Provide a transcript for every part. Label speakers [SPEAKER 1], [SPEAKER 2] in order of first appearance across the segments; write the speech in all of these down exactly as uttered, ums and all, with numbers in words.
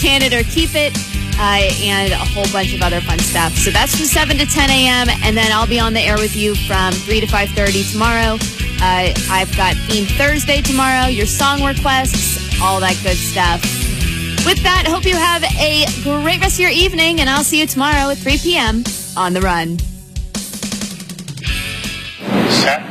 [SPEAKER 1] Can It or Keep It, uh, and a whole bunch of other fun stuff. So that's from seven to ten a.m., and then I'll be on the air with you from three to five thirty tomorrow. Uh, I've got Theme Thursday tomorrow, your song requests, all that good stuff. With that, hope you have a great rest of your evening, and I'll see you tomorrow at three p.m. on The Run.
[SPEAKER 2] Set.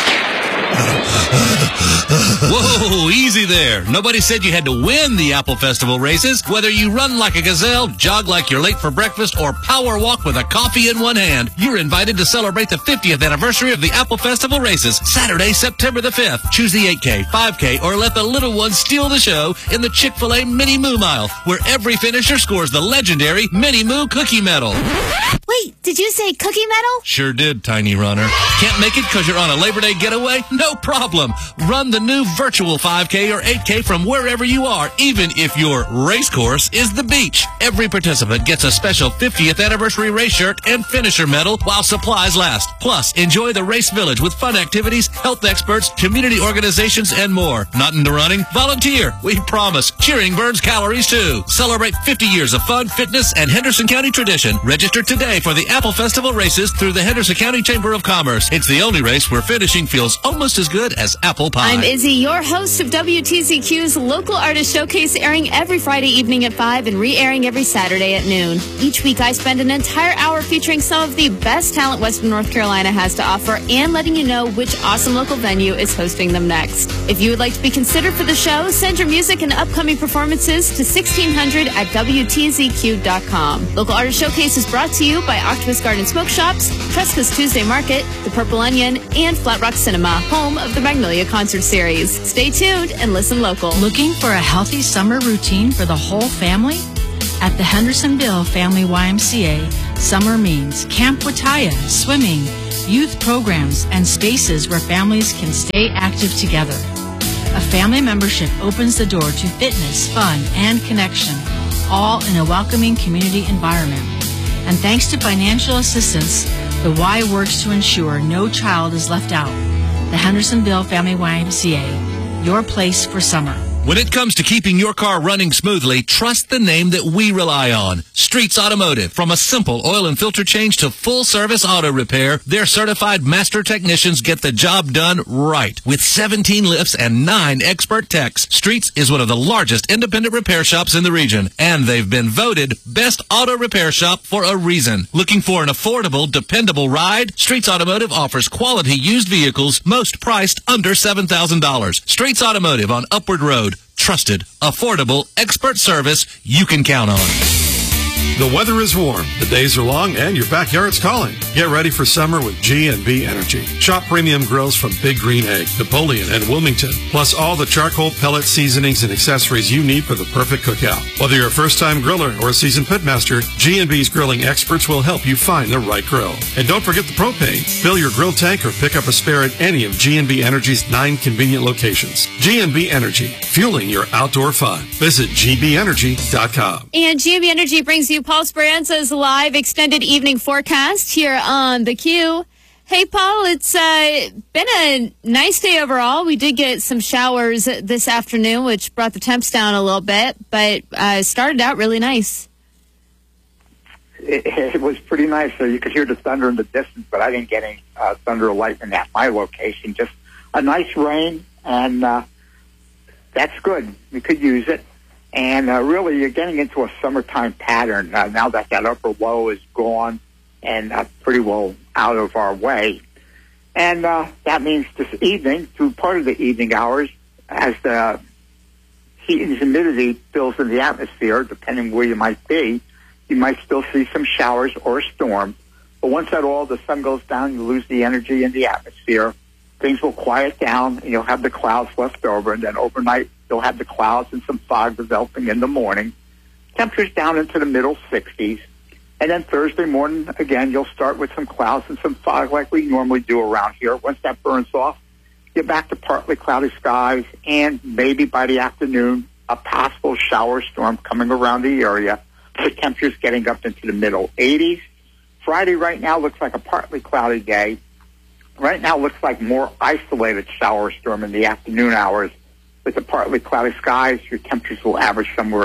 [SPEAKER 3] Whoa, easy there. Nobody said you had to win the Apple Festival races. Whether you run like a gazelle, jog like you're late for breakfast, or power walk with a coffee in one hand, you're invited to celebrate the fiftieth anniversary of the Apple Festival races, Saturday, September the fifth. Choose the eight K, five K, or let the little ones steal the show in the Chick-fil-A Mini Moo Mile, where every finisher scores the legendary Mini Moo Cookie Medal.
[SPEAKER 1] Wait, did you say cookie medal?
[SPEAKER 3] Sure did, Tiny Runner. Can't make it because you're on a Labor Day getaway? No problem. Run the new virtual five K or eight K from wherever you are, even if your race course is the beach. Every participant gets a special fiftieth anniversary race shirt and finisher medal while supplies last. Plus, enjoy the race village with fun activities, health experts, community organizations, and more. Not into running? Volunteer. We promise. Cheering burns calories too. Celebrate fifty years of fun, fitness, and Henderson County tradition. Register today for the Apple Festival races through the Henderson County Chamber of Commerce. It's the only race where finishing feels almost as good as apple pie.
[SPEAKER 1] I'm Izzy, your host of W T Z Q's Local Artist Showcase, airing every Friday evening at five and re-airing every Saturday at noon. Each week, I spend an entire hour featuring some of the best talent Western North Carolina has to offer and letting you know which awesome local venue is hosting them next. If you would like to be considered for the show, send your music and upcoming performances to sixteen hundred at W T Z Q dot com. Local Artist Showcase is brought to you by Octopus Garden Smoke Shops, Tresca's Tuesday Market, The Purple Onion, and Flat Rock Cinema, home of the Magnolia Concert Series. Stay tuned and listen local.
[SPEAKER 4] Looking for a healthy summer routine for the whole family? At the Hendersonville Family Y M C A, summer means Camp Wataya, swimming, youth programs, and spaces where families can stay active together. A family membership opens the door to fitness, fun, and connection, all in a welcoming community environment. And thanks to financial assistance, the Y works to ensure no child is left out. The Hendersonville Family Y M C A, your place for summer.
[SPEAKER 3] When it comes to keeping your car running smoothly, trust the name that we rely on. Streets Automotive. From a simple oil and filter change to full-service auto repair, their certified master technicians get the job done right. With seventeen lifts and nine expert techs, Streets is one of the largest independent repair shops in the region, and they've been voted Best Auto Repair Shop for a reason. Looking for an affordable, dependable ride? Streets Automotive offers quality used vehicles, most priced under seven thousand dollars. Streets Automotive on Upward Road. Trusted, affordable, expert service you can count on.
[SPEAKER 5] The weather is warm, the days are long, and your backyard's calling. Get ready for summer with G and B Energy. Shop premium grills from Big Green Egg, Napoleon, and Wilmington, plus all the charcoal, pellet, seasonings, and accessories you need for the perfect cookout. Whether you're a first-time griller or a seasoned pitmaster, G and B's grilling experts will help you find the right grill. And don't forget the propane. Fill your grill tank or pick up a spare at any of G and B Energy's nine convenient locations. G and B Energy, fueling your outdoor fun. Visit G B energy dot com.
[SPEAKER 1] And G and B Energy brings you Paul Speranza's live extended evening forecast here on The Q. Hey, Paul, it's uh, been a nice day overall. We did get some showers this afternoon, which brought the temps down a little bit, but uh, started out really nice.
[SPEAKER 2] It, it was pretty nice. So you could hear the thunder in the distance, but I didn't get any uh, thunder or lightning at my location. Just a nice rain, and uh, that's good. We could use it. And uh, really, you're getting into a summertime pattern uh, now that that upper low is gone and uh, pretty well out of our way. And uh, that means this evening, through part of the evening hours, as the heat and humidity fills in the atmosphere, depending where you might be, you might still see some showers or a storm. But once that all, the sun goes down, you lose the energy in the atmosphere. Things will quiet down, and you'll have the clouds left over, and then overnight, you'll have the clouds and some fog developing in the morning. Temperatures down into the middle sixties. And then Thursday morning, again, you'll start with some clouds and some fog like we normally do around here. Once that burns off, you're back to partly cloudy skies, and maybe by the afternoon, a possible shower storm coming around the area, with temperatures getting up into the middle eighties. Friday right now looks like a partly cloudy day. Right now looks like more isolated shower storm in the afternoon hours. With the partly cloudy skies, your temperatures will average somewhere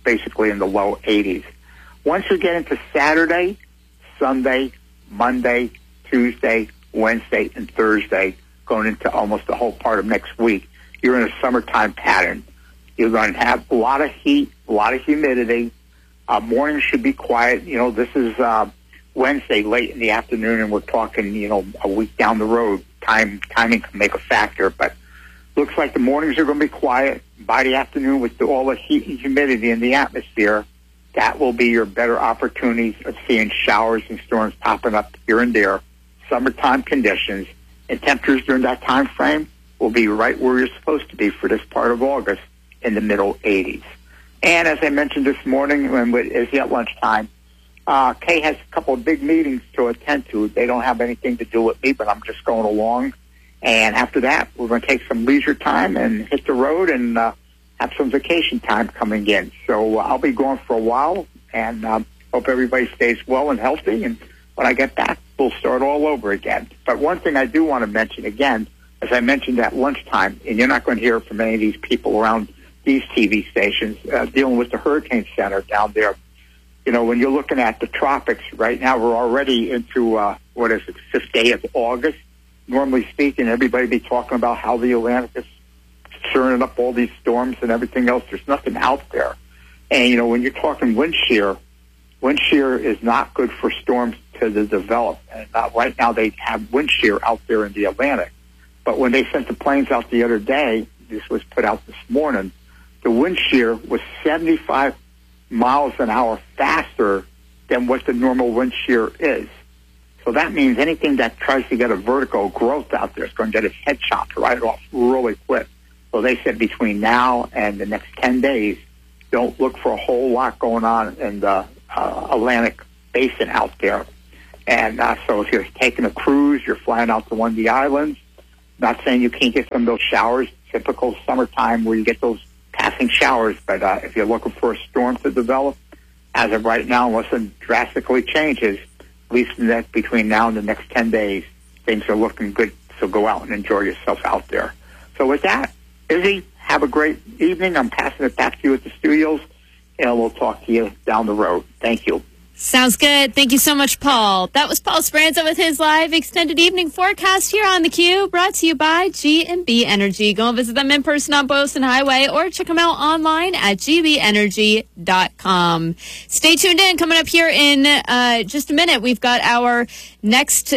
[SPEAKER 2] basically in the low eighties. Once you get into Saturday, Sunday, Monday, Tuesday, Wednesday, and Thursday, going into almost the whole part of next week, you're in a summertime pattern. You're going to have a lot of heat, a lot of humidity. Uh, mornings should be quiet. You know, this is uh, Wednesday late in the afternoon, and we're talking, you know, a week down the road. Time Timing can make a factor, but looks like the mornings are going to be quiet. By the afternoon, with the, all the heat and humidity in the atmosphere, that will be your better opportunities of seeing showers and storms popping up here and there. Summertime conditions, and temperatures during that time frame will be right where you're supposed to be for this part of August, in the middle eighties. And as I mentioned this morning, when it's at lunchtime, uh, Kay has a couple of big meetings to attend to. They don't have anything to do with me, but I'm just going along. And after that, we're going to take some leisure time and hit the road and uh, have some vacation time coming in. So uh, I'll be gone for a while, and um, hope everybody stays well and healthy. And when I get back, we'll start all over again. But one thing I do want to mention again, as I mentioned at lunchtime, and you're not going to hear from any of these people around these T V stations uh, dealing with the Hurricane Center down there. You know, when you're looking at the tropics right now, we're already into, uh, what is it, fifth day of August. Normally speaking, everybody be talking about how the Atlantic is churning up all these storms and everything else. There's nothing out there. And, you know, when you're talking wind shear, wind shear is not good for storms to develop. And uh, right now they have wind shear out there in the Atlantic. But when they sent the planes out the other day, this was put out this morning, the wind shear was seventy-five miles an hour faster than what the normal wind shear is. So that means anything that tries to get a vertical growth out there is going to get its head chopped right off really quick. So they said between now and the next ten days, don't look for a whole lot going on in the uh, Atlantic basin out there. And uh, so if you're taking a cruise, you're flying out to one of the islands, not saying you can't get some of those showers, typical summertime where you get those passing showers, but uh, if you're looking for a storm to develop, as of right now, unless it drastically changes, at least in that between now and the next ten days, things are looking good, so go out and enjoy yourself out there. So with that, Izzy, have a great evening. I'm passing it back to you at the studios, and we'll talk to you down the road. Thank you.
[SPEAKER 1] Sounds good. Thank you so much, Paul. That was Paul Speranza with his live extended evening forecast here on theCUBE, brought to you by G and B Energy. Go and visit them in person on Boylston Highway or check them out online at g b energy dot com. Stay tuned in. Coming up here in uh, just a minute, we've got our next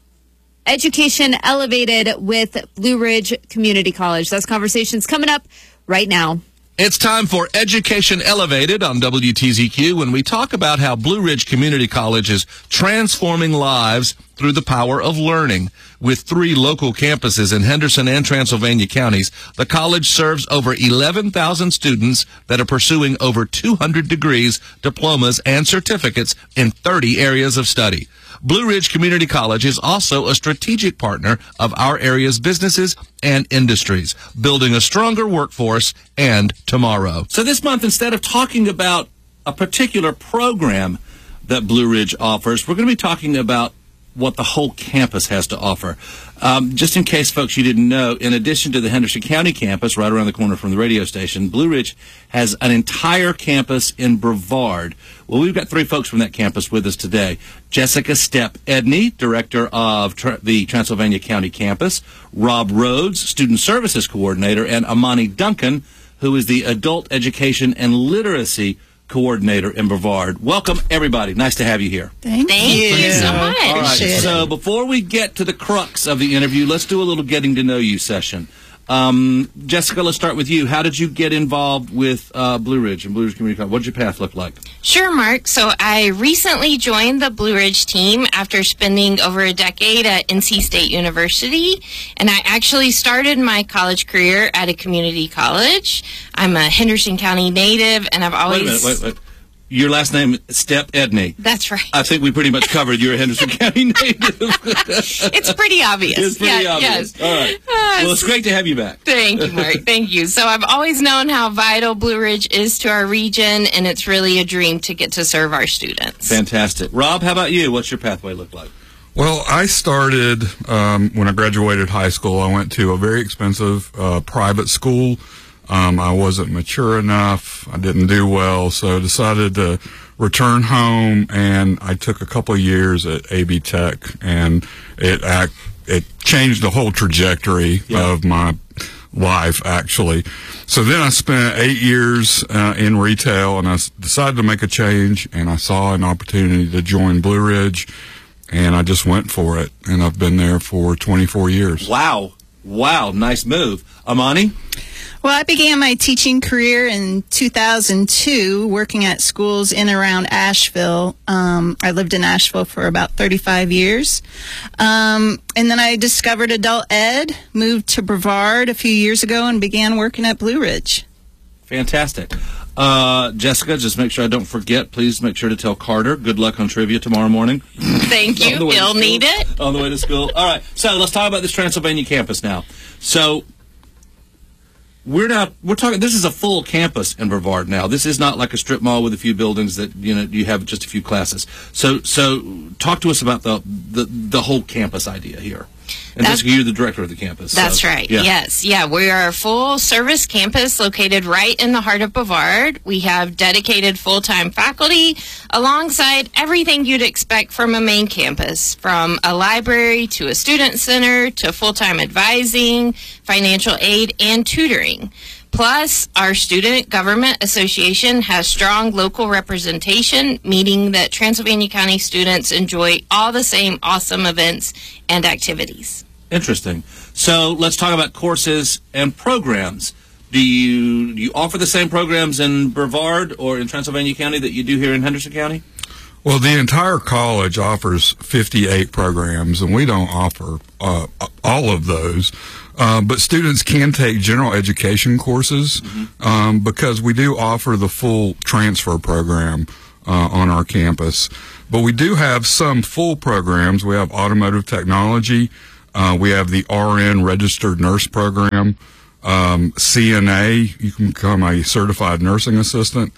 [SPEAKER 1] Education Elevated with Blue Ridge Community College. Those conversations coming up right now.
[SPEAKER 3] It's time for Education Elevated on W T Z Q when we talk about how Blue Ridge Community College is transforming lives through the power of learning. With three local campuses in Henderson and Transylvania counties, the college serves over eleven thousand students that are pursuing over two hundred degrees, diplomas, and certificates in thirty areas of study. Blue Ridge Community College is also a strategic partner of our area's businesses and industries, building a stronger workforce and tomorrow. So this month, instead of talking about a particular program that Blue Ridge offers, we're going to be talking about what the whole campus has to offer. Um, just in case folks you didn't know, in addition to the Henderson County campus right around the corner from the radio station, Blue Ridge has an entire campus in Brevard. Well, we've got three folks from that campus with us today. Jessica Stepp Edney, director of tr- the Transylvania County campus, Rob Rhodes, student services coordinator, and Amani Duncan, who is the adult education and literacy coordinator in Brevard. Welcome, everybody. Nice to have you here.
[SPEAKER 6] Thank,
[SPEAKER 1] Thank you. you so much.
[SPEAKER 3] All right,
[SPEAKER 6] Appreciate
[SPEAKER 3] so
[SPEAKER 6] it.
[SPEAKER 3] before we get to the crux of the interview, let's do a little getting to know you session. Um, Jessica, let's start with you. How did you get involved with uh, Blue Ridge and Blue Ridge Community College? What did your path look like?
[SPEAKER 7] Sure, Mark. So I recently joined the Blue Ridge team after spending over a decade at N C State University, and I actually started my college career at a community college. I'm a Henderson County native, and I've always...
[SPEAKER 3] Wait a minute, wait, wait. Your last name, Stepp Edney.
[SPEAKER 7] That's right.
[SPEAKER 3] I think we pretty much covered you're a Henderson County native.
[SPEAKER 7] It's pretty obvious.
[SPEAKER 3] It's pretty
[SPEAKER 7] yeah,
[SPEAKER 3] obvious.
[SPEAKER 7] Yes.
[SPEAKER 3] All right.
[SPEAKER 7] Uh,
[SPEAKER 3] Well, it's great to have you back.
[SPEAKER 7] Thank you, Mark. Thank you. So I've always known how vital Blue Ridge is to our region, and it's really a dream to get to serve our students.
[SPEAKER 3] Fantastic. Rob, how about you? What's your pathway look like?
[SPEAKER 8] Well, I started um, when I graduated high school. I went to a very expensive uh, private school Um, I wasn't mature enough. I didn't do well, so I decided to return home, and I took a couple of years at A B Tech, and it act, it changed the whole trajectory yeah. of my life, actually. So then I spent eight years uh, in retail, and I s- decided to make a change, and I saw an opportunity to join Blue Ridge, and I just went for it, and I've been there for twenty-four years.
[SPEAKER 3] Wow. Wow. Nice move. Amani?
[SPEAKER 6] Well, I began my teaching career in two thousand two, working at schools in and around Asheville. Um, I lived in Asheville for about thirty-five years. Um, and then I discovered adult ed, moved to Brevard a few years ago, and began working at Blue Ridge.
[SPEAKER 3] Fantastic. Uh, Jessica, just make sure I don't forget, please make sure to tell Carter good luck on trivia tomorrow morning.
[SPEAKER 7] Thank you. He'll need it.
[SPEAKER 3] On the way to school. All right. So let's talk about this Transylvania campus now. So we're not, we're talking, this is a full campus in Brevard now. This is not like a strip mall with a few buildings that, you know, you have just a few classes. So, so talk to us about the, the, the whole campus idea here. And
[SPEAKER 7] That's,
[SPEAKER 3] Jessica, you're the director of the campus.
[SPEAKER 7] That's
[SPEAKER 3] so,
[SPEAKER 7] right.
[SPEAKER 3] Yeah.
[SPEAKER 7] Yes. Yeah. We are a full-service campus located right in the heart of Brevard. We have dedicated full-time faculty alongside everything you'd expect from a main campus, from a library to a student center to full-time advising, financial aid, and tutoring. Plus, our Student Government Association has strong local representation, meaning that Transylvania County students enjoy all the same awesome events and activities.
[SPEAKER 3] Interesting. So let's talk about courses and programs. Do you do you offer the same programs in Brevard or in Transylvania County that you do here in Henderson County?
[SPEAKER 8] Well, the entire college offers fifty-eight programs, and we don't offer uh, all of those. Uh, but students can take general education courses mm-hmm. um, because we do offer the full transfer program uh, on our campus. But we do have some full programs. We have automotive technology. Uh, we have the R N registered nurse program. Um, C N A, you can become a certified nursing assistant.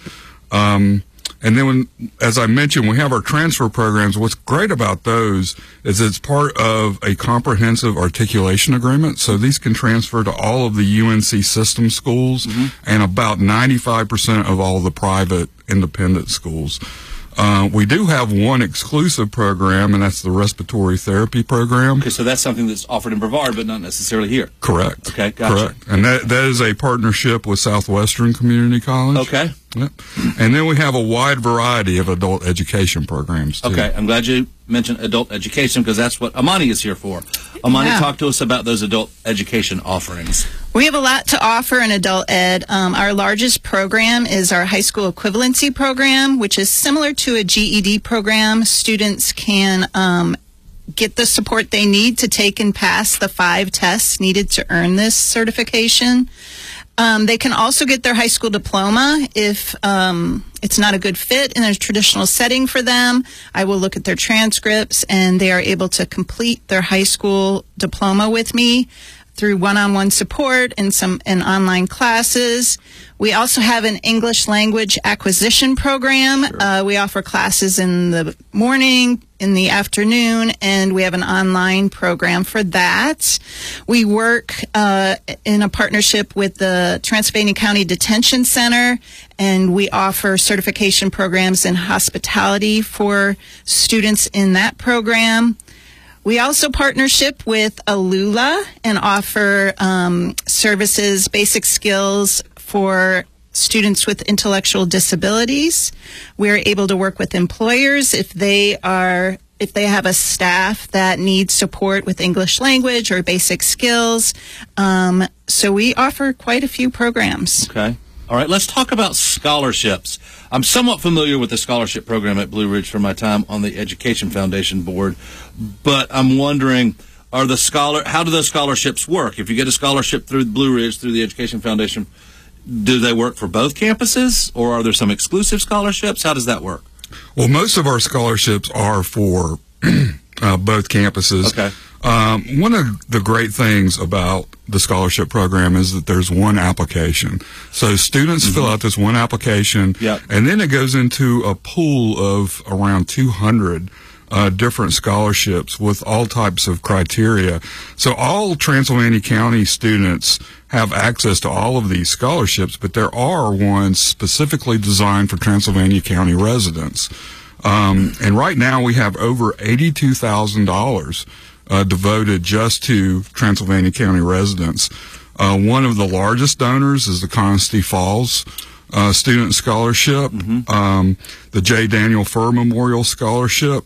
[SPEAKER 8] Um, And then, when, as I mentioned, we have our transfer programs. What's great about those is it's part of a comprehensive articulation agreement. So these can transfer to all of the U N C system schools mm-hmm. and about ninety-five percent of all the private independent schools. Uh, we do have one exclusive program, and that's the respiratory therapy program.
[SPEAKER 3] Okay, so that's something that's offered in Brevard, but not necessarily here.
[SPEAKER 8] Correct.
[SPEAKER 3] Okay, gotcha.
[SPEAKER 8] Correct. And that that is a partnership with Southwestern Community College.
[SPEAKER 3] Okay.
[SPEAKER 8] Yep. And then we have a wide variety of adult education programs, too.
[SPEAKER 3] Okay, I'm glad you mentioned adult education because that's what Amani is here for. Amani,
[SPEAKER 6] yeah.
[SPEAKER 3] talk to us about those adult education offerings.
[SPEAKER 6] We have a lot to offer in adult ed. Um, our largest program is our high school equivalency program, which is similar to a G E D program. Students can um, get the support they need to take and pass the five tests needed to earn this certification. Um, they can also get their high school diploma if um, it's not a good fit in a traditional setting for them. I will look at their transcripts, and they are able to complete their high school diploma with me through one-on-one support and some and online classes. We also have an English language acquisition program. Sure. Uh, we offer classes in the morning, in the afternoon, and we have an online program for that. We work uh, in a partnership with the Transylvania County Detention Center, and we offer certification programs in hospitality for students in that program. We also partnership with Alula and offer um, services, basic skills for students with intellectual disabilities. We're able to work with employers if they are if they have a staff that needs support with English language or basic skills. Um, so we offer quite a few programs.
[SPEAKER 3] Okay. All right, let's talk about scholarships. I'm somewhat familiar with the scholarship program at Blue Ridge from my time on the Education Foundation board, but I'm wondering, are the scholar how do those scholarships work? If you get a scholarship through Blue Ridge, through the Education Foundation, do they work for both campuses, or are there some exclusive scholarships? How does that work?
[SPEAKER 8] Well, most of our scholarships are for uh, both campuses.
[SPEAKER 3] Okay.
[SPEAKER 8] Um, one of the great things about the scholarship program is that there's one application. So students mm-hmm. fill out this one application,
[SPEAKER 3] yep.
[SPEAKER 8] and then it goes into a pool of around two hundred uh, different scholarships with all types of criteria. So all Transylvania County students have access to all of these scholarships, but there are ones specifically designed for Transylvania County residents. Um, and right now we have over eighty-two thousand dollars uh, devoted just to Transylvania County residents. Uh, one of the largest donors is the Conestee Falls uh, Student Scholarship, mm-hmm. um, the J. Daniel Furr Memorial Scholarship,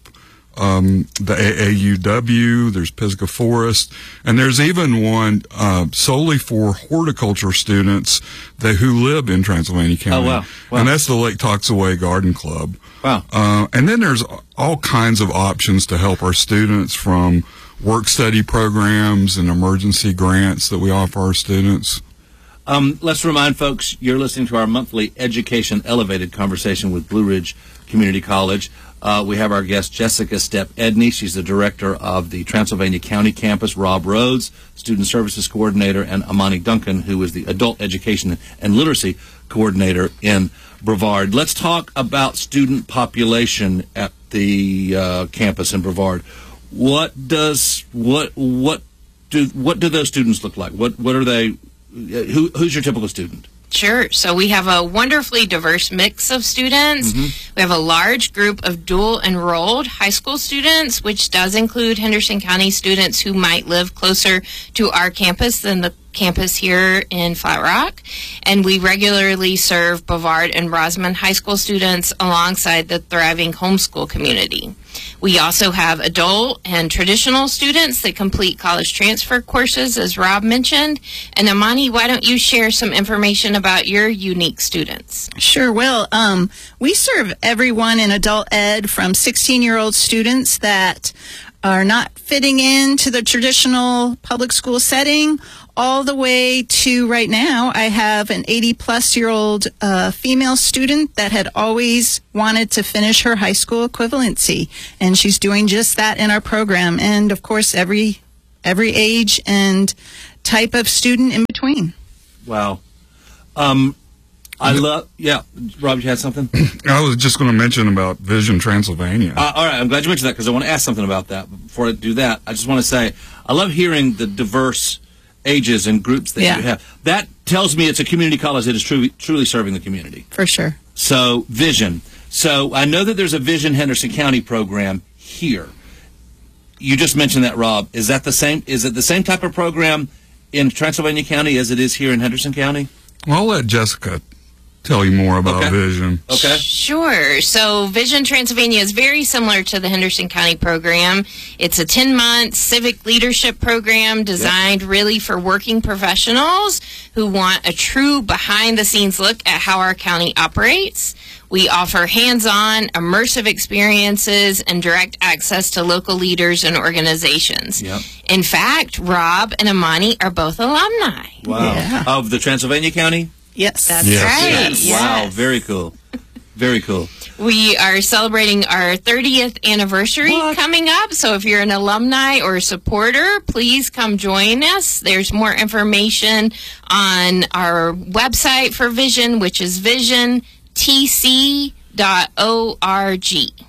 [SPEAKER 8] um, the A A U W, there's Pisgah Forest, and there's even one uh, solely for horticulture students that who live in Transylvania County.
[SPEAKER 9] Oh, wow. Wow.
[SPEAKER 8] And that's the Lake Toxaway Garden Club.
[SPEAKER 9] Wow.
[SPEAKER 8] Uh, and then there's all kinds of options to help our students, from work study programs and emergency grants that we offer our students.
[SPEAKER 9] Um, let's remind folks, you're listening to our monthly Education Elevated conversation with Blue Ridge Community College. Uh, we have our guest, Jessica Stepp Edney. She's the director of the Transylvania County campus, Rob Rhodes, student services coordinator, and Amani Duncan, who is the adult education and literacy coordinator in Brevard. Let's talk about student population at the uh, campus in Brevard. What does what what do what do those students look like? What what are they? Who who's your typical student?
[SPEAKER 7] Sure. So we have a wonderfully diverse mix of students. Mm-hmm. We have a large group of dual enrolled high school students, which does include Henderson County students who might live closer to our campus than the campus here in Flat Rock. And we regularly serve Brevard and Rosamond high school students alongside the thriving homeschool community. We also have adult and traditional students that complete college transfer courses, as Rob mentioned. And Amani, why don't you share some information about your unique students?
[SPEAKER 6] Sure will. Um, we serve everyone in adult ed, from sixteen-year-old students that are not fitting into the traditional public school setting, all the way to right now, I have an eighty-plus-year-old uh, female student that had always wanted to finish her high school equivalency, and she's doing just that in our program. And, of course, every every age and type of student in between.
[SPEAKER 9] Wow. Um, I love, yeah, Rob, you had something?
[SPEAKER 8] I was just going to mention about Vision Transylvania.
[SPEAKER 9] Uh, all right, I'm glad you mentioned that, because I want to ask something about that. But before I do that, I just want to say, I love hearing the diverse ages and groups that
[SPEAKER 6] yeah.
[SPEAKER 9] you have. That tells me it's a community college that is truly, truly serving the community.
[SPEAKER 6] For sure.
[SPEAKER 9] So, Vision. So, I know that there's a Vision Henderson County program here. You just mentioned that, Rob. Is that the same? Is it the same type of program in Transylvania County as it is here in Henderson County?
[SPEAKER 8] Well, I'll let Jessica tell you more about
[SPEAKER 9] okay.
[SPEAKER 8] Vision.
[SPEAKER 9] Okay.
[SPEAKER 7] Sure. So Vision Transylvania is very similar to the Henderson County program. It's a ten-month civic leadership program designed yep. really for working professionals who want a true behind-the-scenes look at how our county operates. We offer hands-on, immersive experiences and direct access to local leaders and organizations.
[SPEAKER 9] Yep.
[SPEAKER 7] In fact, Rob and Amani are both alumni.
[SPEAKER 9] Wow.
[SPEAKER 6] Yeah.
[SPEAKER 9] Of the Transylvania County?
[SPEAKER 6] Yes.
[SPEAKER 7] That's
[SPEAKER 8] yes.
[SPEAKER 7] right.
[SPEAKER 9] Yes.
[SPEAKER 7] Yes.
[SPEAKER 9] Wow, very cool. Very cool.
[SPEAKER 7] We are celebrating our thirtieth anniversary
[SPEAKER 9] What?
[SPEAKER 7] coming up, so if you're an alumni or a supporter, please come join us. There's more information on our website for Vision, which is vision t c dot org.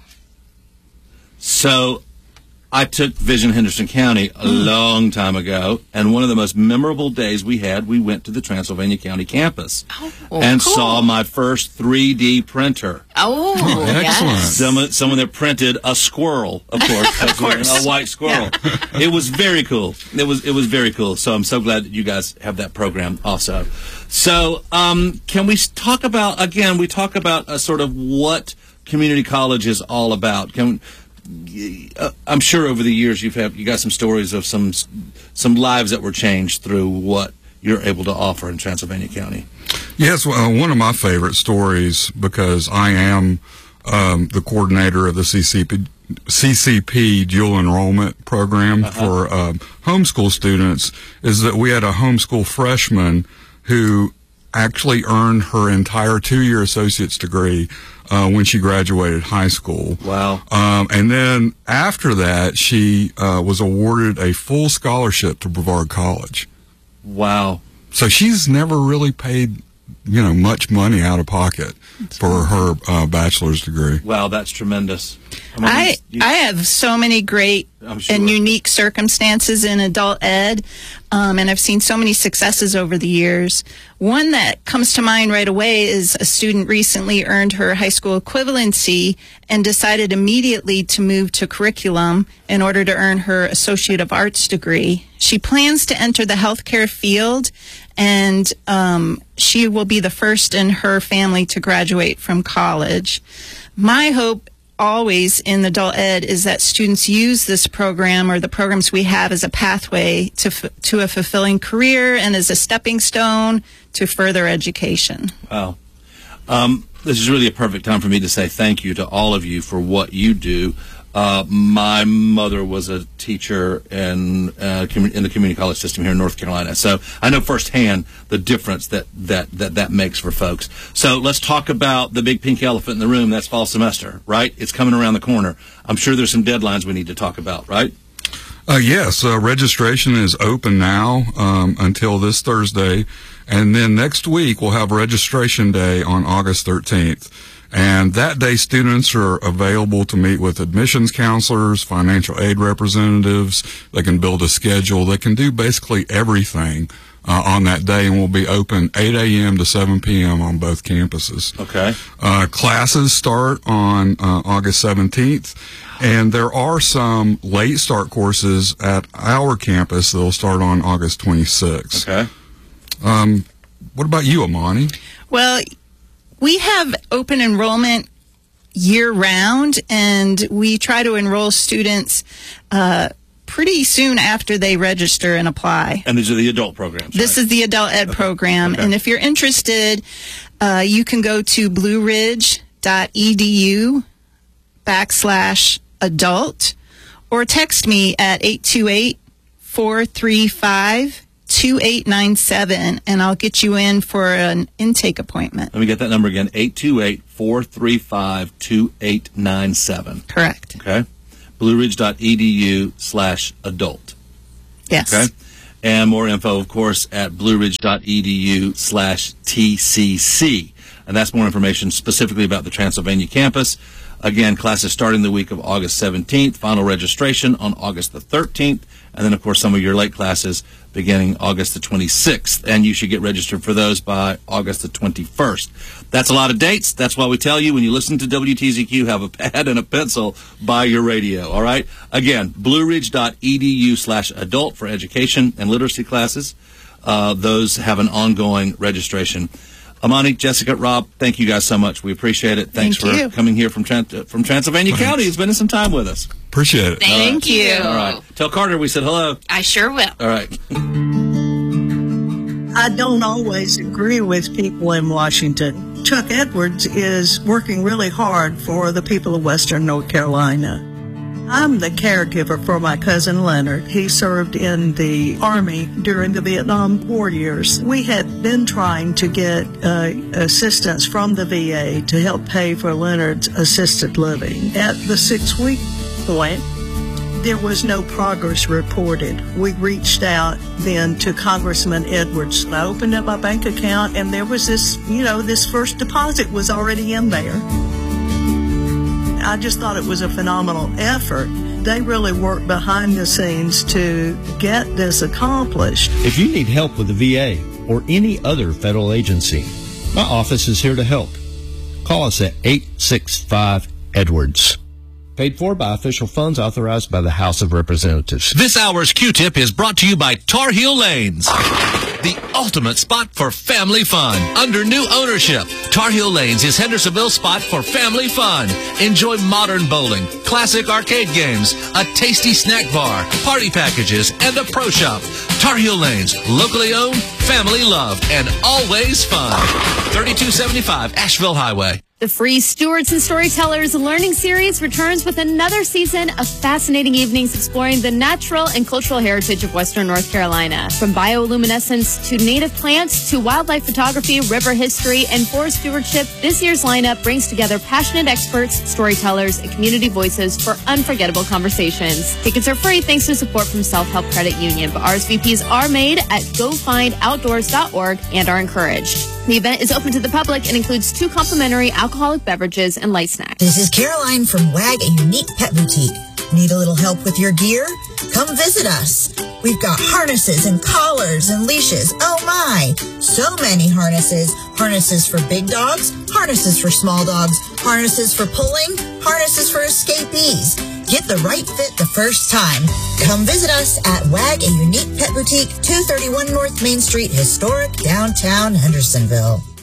[SPEAKER 9] So, I took Vision Henderson County a long time ago, and one of the most memorable days we had, we went to the Transylvania County campus
[SPEAKER 7] Oh,
[SPEAKER 9] and
[SPEAKER 7] cool.
[SPEAKER 9] saw my first three D printer.
[SPEAKER 7] Oh,
[SPEAKER 8] Oh, excellent.
[SPEAKER 7] yes.
[SPEAKER 9] Someone, someone that printed a squirrel, of course, of
[SPEAKER 7] course.
[SPEAKER 9] a white squirrel. It was very cool. It was it was very cool. So I'm so glad that you guys have that program also. So um, can we s- talk about again? We talk about uh, sort of what community college is all about. Can uh, I'm sure over the years you've had you got some stories of some some lives that were changed through what you're able to offer in Transylvania County.
[SPEAKER 8] Yes, well, one of my favorite stories, because I am um, the coordinator of the C C P, C C P dual enrollment program uh-huh. for um, homeschool students, is that we had a homeschool freshman who actually earned her entire two-year associate's degree uh, when she graduated high school.
[SPEAKER 9] Wow.
[SPEAKER 8] Um, and then after that, she uh, was awarded a full scholarship to Brevard College.
[SPEAKER 9] Wow.
[SPEAKER 8] So she's never really paid you know, much money out of pocket for her uh, bachelor's degree.
[SPEAKER 9] Wow, that's tremendous. I, mean,
[SPEAKER 6] I,
[SPEAKER 9] you,
[SPEAKER 6] I have so many great
[SPEAKER 9] sure.
[SPEAKER 6] and unique circumstances in adult ed, um, and I've seen so many successes over the years. One that comes to mind right away is a student recently earned her high school equivalency and decided immediately to move to curriculum in order to earn her Associate of Arts degree. She plans to enter the healthcare field, and um, she will be the first in her family to graduate from college. My hope always in adult ed is that students use this program or the programs we have as a pathway to f- to a fulfilling career and as a stepping stone to further education.
[SPEAKER 9] Wow. Um, this is really a perfect time for me to say thank you to all of you for what you do. Uh, my mother was a teacher in uh, com- in the community college system here in North Carolina, so I know firsthand the difference that that, that that makes for folks. So let's talk about the big pink elephant in the room. That's fall semester, right? It's coming around the corner. I'm sure there's some deadlines we need to talk about, right?
[SPEAKER 8] Uh, yes, uh, registration is open now um, until this Thursday, and then next week we'll have registration day on August thirteenth. And that day, students are available to meet with admissions counselors, financial aid representatives. They can build a schedule. They can do basically everything uh, on that day, and will be open eight a.m. to seven p.m. on both campuses.
[SPEAKER 9] Okay.
[SPEAKER 8] Uh, classes start on uh, August seventeenth, and there are some late start courses at our campus that will start on August twenty-sixth.
[SPEAKER 9] Okay.
[SPEAKER 8] Um, what about you, Amani?
[SPEAKER 6] Well, we have open enrollment year-round, and we try to enroll students uh, pretty soon after they register and apply.
[SPEAKER 9] And these are the adult programs,
[SPEAKER 6] This
[SPEAKER 9] right?
[SPEAKER 6] is the adult ed
[SPEAKER 9] Okay.
[SPEAKER 6] program,
[SPEAKER 9] Okay.
[SPEAKER 6] and if you're interested, uh, you can go to blueridge.edu backslash adult, or text me at eight two eight, four three five, two eight nine seven, and I'll get you in for an intake appointment.
[SPEAKER 9] Let me get that number again, eight two eight, four three five, two eight nine seven.
[SPEAKER 6] Correct.
[SPEAKER 9] Okay. blueridge.edu slash adult.
[SPEAKER 6] Yes.
[SPEAKER 9] Okay. And more info, of course, at blueridge.edu slash TCC. And that's more information specifically about the Transylvania campus. Again, classes starting the week of August seventeenth, final registration on August the thirteenth, and then, of course, some of your late classes beginning August the twenty-sixth. And you should get registered for those by August the twenty-first. That's a lot of dates. That's why we tell you when you listen to W T Z Q, have a pad and a pencil by your radio, all right? Again, blueridge.edu slash adult for education and literacy classes. Uh, those have an ongoing registration. Amani, Jessica, Rob, thank you guys so much. We appreciate it. Thanks
[SPEAKER 6] Thank
[SPEAKER 9] for
[SPEAKER 6] you.
[SPEAKER 9] coming here from Tran- uh, from Transylvania
[SPEAKER 8] Thanks.
[SPEAKER 9] County and spending some time with us.
[SPEAKER 8] Appreciate it.
[SPEAKER 7] Thank you.
[SPEAKER 9] All right. Tell Carter we said hello.
[SPEAKER 7] I sure will.
[SPEAKER 9] All right.
[SPEAKER 10] I don't always agree with people in Washington. Chuck Edwards is working really hard for the people of Western North Carolina. I'm the caregiver for my cousin Leonard. He served in the Army during the Vietnam War years. We had been trying to get uh, assistance from the V A to help pay for Leonard's assisted living. At the six-week point, there was no progress reported. We reached out then to Congressman Edwards. I opened up my bank account, and there was this, you know, this first deposit was already in there. I just thought it was a phenomenal effort. They really worked behind the scenes to get this accomplished.
[SPEAKER 11] If you need help with the V A or any other federal agency, my office is here to help. Call us at eight six five Edwards. Paid for by official funds authorized by the House of Representatives.
[SPEAKER 3] This hour's Q-Tip is brought to you by Tar Heel Lanes, the ultimate spot for family fun. Under new ownership, Tar Heel Lanes is Hendersonville's spot for family fun. Enjoy modern bowling, classic arcade games, a tasty snack bar, party packages, and a pro shop. Tar Heel Lanes, locally owned, family loved, and always fun. thirty-two seventy-five Asheville Highway.
[SPEAKER 1] The free Stewards and Storytellers Learning Series returns with another season of fascinating evenings exploring the natural and cultural heritage of Western North Carolina. From bioluminescence to native plants to wildlife photography, river history, and forest stewardship, this year's lineup brings together passionate experts, storytellers, and community voices for unforgettable conversations. Tickets are free thanks to support from Self-Help Credit Union, but R S V Ps are made at go find outdoors dot org and are encouraged. The event is open to the public and includes two complimentary alcoholic beverages and light snacks.
[SPEAKER 12] This is Caroline from WAG, a unique pet boutique. Need a little help with your gear? Come visit us. We've got harnesses and collars and leashes. Oh my! So many harnesses. Harnesses for big dogs, harnesses for small dogs, harnesses for pulling, harnesses for escapees. Get the right fit the first time. Come visit us at WAG, a unique pet boutique, two thirty-one North Main Street, historic downtown Hendersonville.